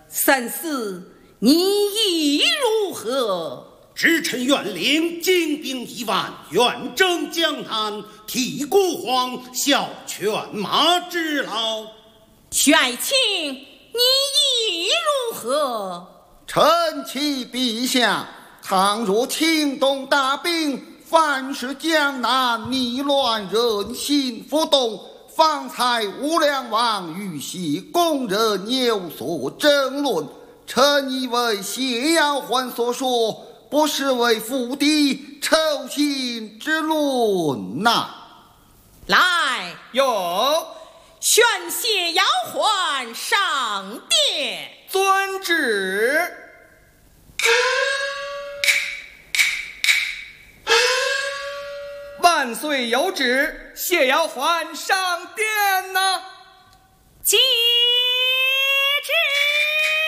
三思，你意如何？ 知臣愿领精兵1万，远征江南，替孤皇效犬马之劳。 帅卿，你意如何？ 臣启陛下，倘若轻动大兵，反使江南逆乱人心浮动，方才无良王与系宫人有所争论。臣以为谢耀欢所说，不失为府邸抽薪之论呐。 来， 有宣谢耀欢上殿。 遵旨。万岁有旨，谢耀欢上殿呐。 进。